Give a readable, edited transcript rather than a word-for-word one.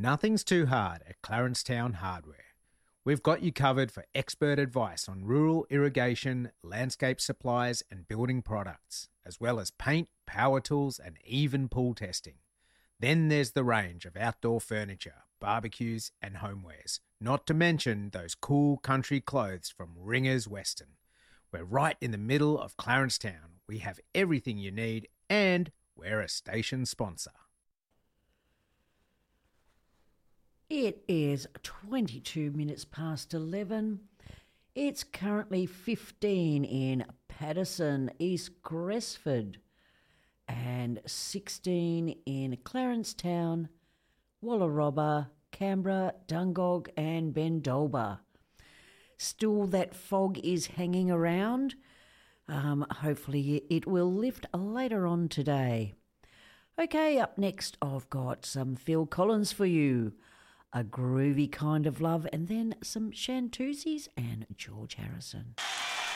Nothing's too hard at Clarencetown Hardware. We've got you covered for expert advice on rural irrigation, landscape supplies and building products, as well as paint, power tools and even pool testing. Then there's the range of outdoor furniture, barbecues and homewares, not to mention those cool country clothes from Ringers Western. We're right in the middle of Clarencetown. We have everything you need and we're a station sponsor. It is 22 minutes past 11. It's currently 15 in Paterson, East Gresford, and 16 in Clarencetown, Wallarobba, Canberra, Dungog and Bendolba. Still that fog is hanging around. Hopefully it will lift later on today. Okay, up next I've got some Phil Collins for you. A groovy kind of love, and then some Shantuzis and George Harrison.